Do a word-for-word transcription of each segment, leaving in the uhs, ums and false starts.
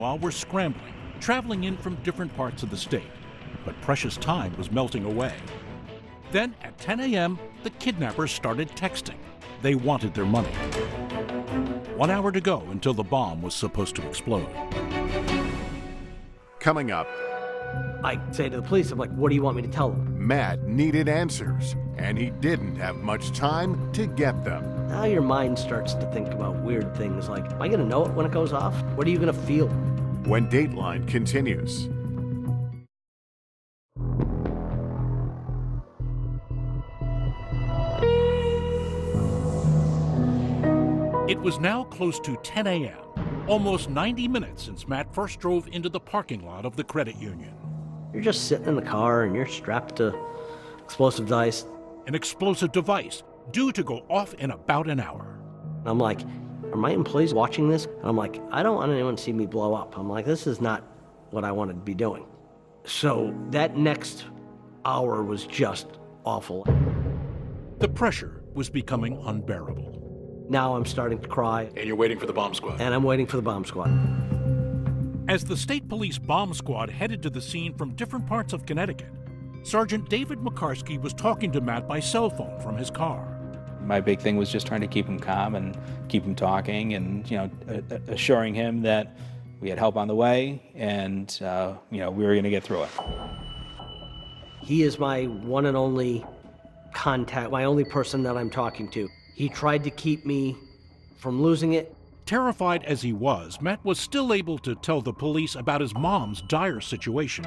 while were scrambling, traveling in from different parts of the state. But precious time was melting away. Then, at ten a m, the kidnappers started texting. They wanted their money. One hour to go until the bomb was supposed to explode. Coming up, I say to the police, I'm like, what do you want me to tell them? Matt needed answers, and he didn't have much time to get them. Now your mind starts to think about weird things like, am I going to know it when it goes off? What are you going to feel? When Dateline continues. It was now close to ten a m, almost ninety minutes since Matt first drove into the parking lot of the credit union. You're just sitting in the car and you're strapped to explosive device. An explosive device due to go off in about an hour. I'm like, are my employees watching this? And I'm like, I don't want anyone to see me blow up. I'm like, this is not what I wanted to be doing. So that next hour was just awful. The pressure was becoming unbearable. Now I'm starting to cry. And you're waiting for the bomb squad. And I'm waiting for the bomb squad. As the state police bomb squad headed to the scene from different parts of Connecticut, Sergeant David McCarsky was talking to Matt by cell phone from his car. My big thing was just trying to keep him calm and keep him talking and, you know, assuring him that we had help on the way and, uh, you know, we were going to get through it. He is my one and only contact, my only person that I'm talking to. He tried to keep me from losing it. Terrified as he was, Matt was still able to tell the police about his mom's dire situation.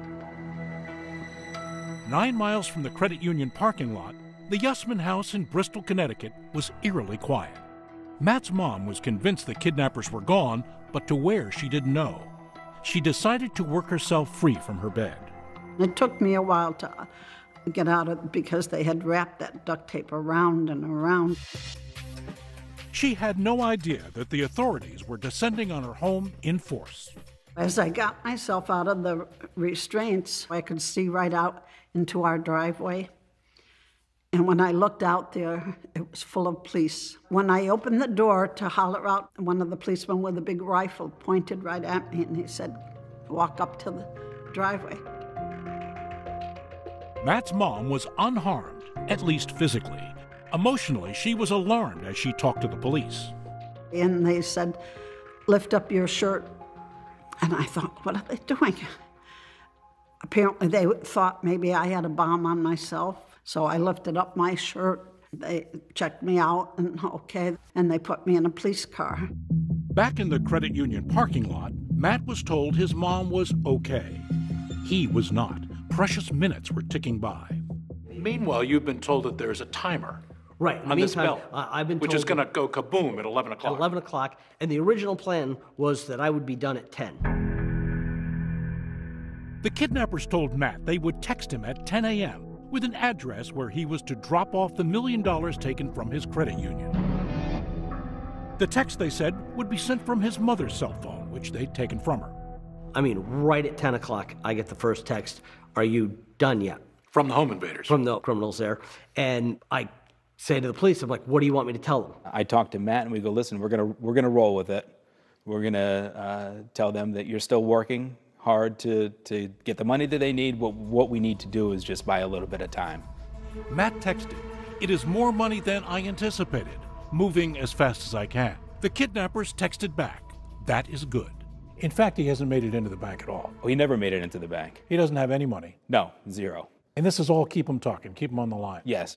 Nine miles from the credit union parking lot, the Yusman house in Bristol, Connecticut was eerily quiet. Matt's mom was convinced the kidnappers were gone, but to where she didn't know. She decided to work herself free from her bed. It took me a while to get out of it because they had wrapped that duct tape around and around. She had no idea that the authorities were descending on her home in force. As I got myself out of the restraints, I could see right out into our driveway. And when I looked out there, it was full of police. When I opened the door to holler out, one of the policemen with a big rifle pointed right at me, and he said, walk up to the driveway. Matt's mom was unharmed, at least physically. Emotionally, she was alarmed as she talked to the police. And they said, lift up your shirt. And I thought, what are they doing? Apparently they thought maybe I had a bomb on myself. So I lifted up my shirt. They checked me out and okay, and they put me in a police car. Back in the credit union parking lot, Matt was told his mom was okay. He was not. Precious minutes were ticking by. Meanwhile, you've been told that there's a timer. Right. On this bell, uh, I've been which told is going to go kaboom at eleven o'clock. At eleven o'clock, and the original plan was that I would be done at ten. The kidnappers told Matt they would text him at ten a m with an address where he was to drop off the million dollars taken from his credit union. The text, they said, would be sent from his mother's cell phone, which they'd taken from her. I mean, right at ten o'clock, I get the first text, are you done yet? From the home invaders. From the criminals there. And I say to the police, I'm like, what do you want me to tell them? I talked to Matt and we go, listen, we're gonna we're gonna roll with it. We're gonna uh, tell them that you're still working hard to, to get the money that they need. What, what we need to do is just buy a little bit of time. Matt texted, it is more money than I anticipated, moving as fast as I can. The kidnappers texted back, that is good. In fact, he hasn't made it into the bank at all. Oh, he never made it into the bank. He doesn't have any money. No, zero. And this is all keep him talking, keep him on the line. Yes.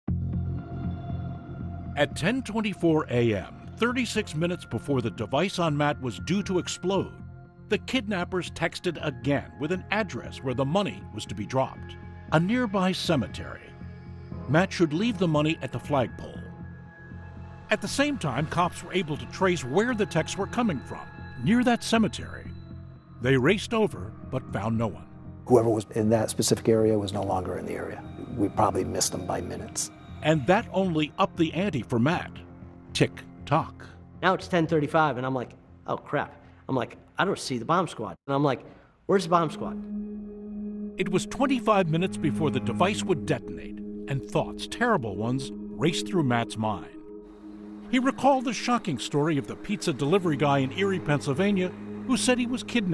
At ten twenty-four a m, thirty-six minutes before the device on Matt was due to explode, the kidnappers texted again with an address where the money was to be dropped, a nearby cemetery. Matt should leave the money at the flagpole. At the same time, cops were able to trace where the texts were coming from, near that cemetery. They raced over, but found no one. Whoever was in that specific area was no longer in the area. We probably missed them by minutes. And that only upped the ante for Matt. Tick tock. Now it's ten thirty-five, and I'm like, oh crap. I'm like, I don't see the bomb squad. And I'm like, where's the bomb squad? It was twenty-five minutes before the device would detonate, and thoughts, terrible ones, raced through Matt's mind. He recalled the shocking story of the pizza delivery guy in Erie, Pennsylvania, who said he was kidnapped